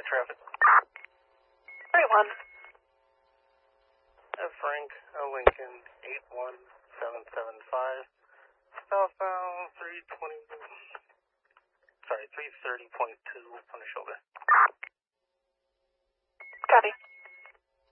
traffic. 31. Frank, Lincoln, 81775, southbound 330.2 on the shoulder. Copy.